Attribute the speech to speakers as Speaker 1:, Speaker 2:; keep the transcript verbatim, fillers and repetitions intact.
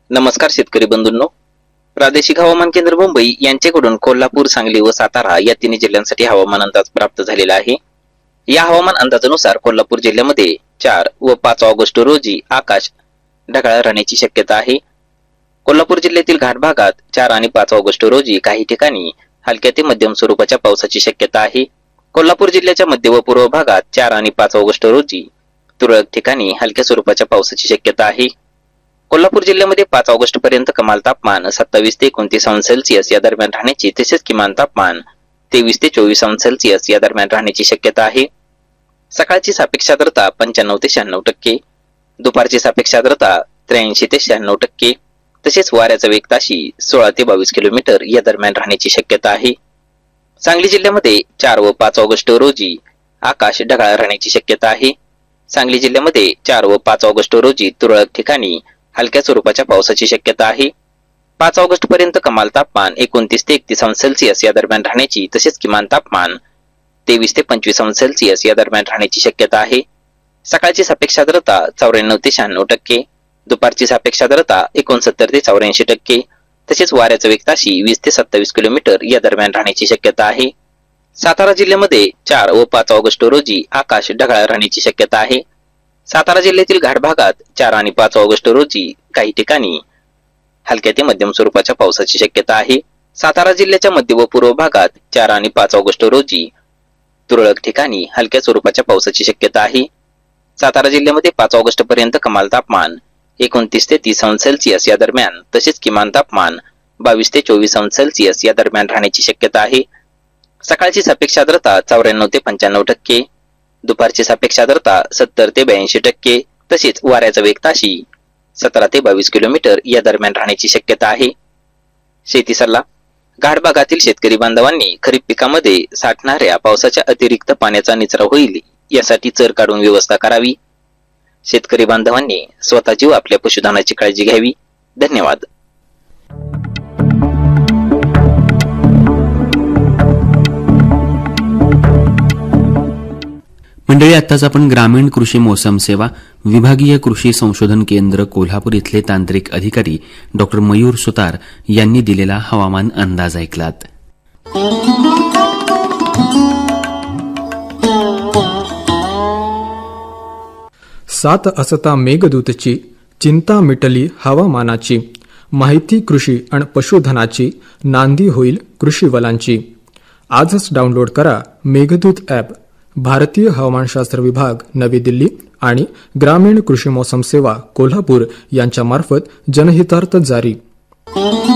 Speaker 1: नमस्कार शेतकरी बंधूंनो, प्रादेशिक हवामान केंद्र मुंबई यांच्याकडून कोल्हापूर, सांगली व सातारा या तिन्ही जिल्ह्यांसाठी हवामान अंदाज प्राप्त झालेला आहे। या हवामान अंदाजानुसार कोल्हापूर जिल्ह्यामध्ये चार व पाच ऑगस्ट रोजी आकाश ढगाळ राहण्याची शक्यता आहे। कोल्हापूर जिल्ह्यातील घाट भागात चार आणि पाच ऑगस्ट रोजी काही ठिकाणी हलक्या ते मध्यम स्वरूपाच्या पावसाची शक्यता आहे। कोल्हापूर जिल्ह्याच्या मध्य व पूर्व भागात चार आणि पाच ऑगस्ट रोजी तुरळक ठिकाणी हलक्या स्वरूपाच्या पावसाची शक्यता आहे। कोल्हापूर जिल्ह्यामध्ये पाच ऑगस्ट पर्यंत कमाल तापमान सत्तावीस ते एकोणतीस अंश सेल्सिअस या दरम्यान राहण्याची तसेच किमान तापमान तेवीस ते चोवीस अंश सेल्सिअस या दरम्यान राहण्याची शक्यता आहे। सकाळची सापेक्ष आर्द्रता पंच्याण्णव ते शहाण्णव टक्के, दुपारची सापेक्ष आर्द्रता त्र्याऐंशी ते शहाण्णव टक्के, तसेच वाऱ्याचा वेग ताशी सोळा ते बावीस किलोमीटर या दरम्यान राहण्याची शक्यता आहे। सांगली जिल्ह्यामध्ये चार व पाच ऑगस्ट रोजी आकाश ढगाळ राहण्याची शक्यता आहे। सांगली जिल्ह्यामध्ये चार व पाच ऑगस्ट रोजी तुरळक ठिकाणी हलक्या स्वरूपाच्या पावसाची शक्यता आहे। पाच ऑगस्ट पर्यंत कमाल तापमान एकोणतीस ते एकतीस अंश सेल्सिअस या दरम्यान राहण्याची तसेच किमान तापमान तेवीस ते पंचवीस अंश सेल्सिअस या दरम्यान राहण्याची शक्यता आहे। सकाळची सापेक्ष आर्द्रता चौऱ्याण्णव ते शहाण्णव टक्के, दुपारची सापेक्ष आर्द्रता एकोणसत्तर ते चौऱ्याऐंशी टक्के, तसेच वाऱ्याचा वेग ताशी वीस ते सत्तावीस किलोमीटर या दरम्यान राहण्याची शक्यता आहे। सातारा जिल्ह्यामध्ये चार व पाच ऑगस्ट रोजी आकाश ढगाळ राहण्याची शक्यता आहे। सातारा जिल्ह्यातील घाट भागात चार आणि पाच ऑगस्ट रोजी काही ठिकाणी हलक्या ते मध्यम स्वरूपाच्या पावसाची शक्यता आहे। सातारा जिल्ह्याच्या मध्य व पूर्व भागात चार आणि पाच ऑगस्ट रोजी तुरळक ठिकाणी हलक्या स्वरूपाच्या पावसाची शक्यता आहे। सातारा जिल्ह्यामध्ये पाच ऑगस्ट पर्यंत कमाल तापमान एकोणतीस ते तीस अंश सेल्सिअस या दरम्यान तसेच किमान तापमान बावीस ते चोवीस अंश सेल्सिअस या दरम्यान राहण्याची शक्यता आहे। सकाळची सापेक्ष आर्द्रता चौऱ्याण्णव ते पंच्याण्णव टक्के, दुपारची सापेक्ष आर्द्रता सत्तर ते ब्याऐंशी टक्के, तसेच वाऱ्याचा वेग ताशी सतरा ते बावीस किलोमीटर या दरम्यान राहण्याची शक्यता आहे। शेती सल्ला: घाट भागातील शेतकरी बांधवांनी खरीप पिकामध्ये साठणाऱ्या पावसाच्या अतिरिक्त पाण्याचा निचरा होईल यासाठी चर काढून व्यवस्था करावी। शेतकरी बांधवांनी स्वतःची व आपल्या पशुधनाची काळजी घ्यावी। धन्यवाद।
Speaker 2: मंडळी, आत्ताच आपण ग्रामीण कृषी मोसम सेवा विभागीय कृषी संशोधन केंद्र कोल्हापूर इथले तांत्रिक अधिकारी डॉक्टर मयूर सुतार यांनी दिलेला हवामान अंदाज ऐकलात।
Speaker 3: सात असता मेघदूतची चिंता मिटली हवामानाची, माहिती कृषी आणि पशुधनाची नांदी होईल कृषीवलांची। आजच डाउनलोड करा मेघदूत ॲप। भारतीय हवामानशास्त्र विभाग नवी दिल्ली आणि ग्रामीण कृषी मोसम सेवा कोल्हापूर यांच्या मार्फत जनहितार्थ जारी।